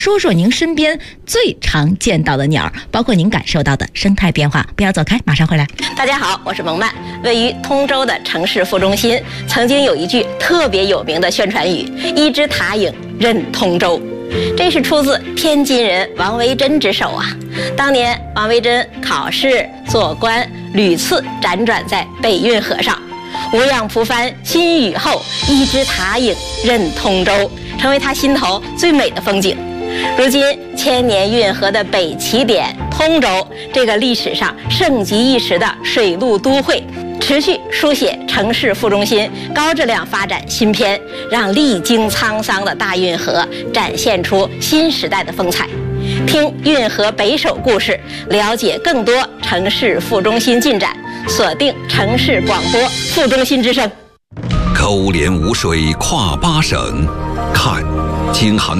说说您身边最常见到的鸟，包括您感受到的生态变化。不要走开，马上回来。 大家好，我是蒙曼。位于通州的城市副中心，曾经有一句特别有名的宣传语：“一只塔影任通州”。这是出自天津人王维珍之手啊。当年王维珍考试做官，屡次辗转在北运河上，无恙蒲帆新雨后，一只塔影任通州，成为他心头最美的风景。如今千年运河的北起点通州，这个历史上盛极一时的水陆都会，持续书写城市副中心高质量发展新篇，让历经沧桑的大运河展现出新时代的风采。听运河北首故事，了解更多城市副中心进展，锁定城市广播副中心之声。 勾连无水跨八省，看京杭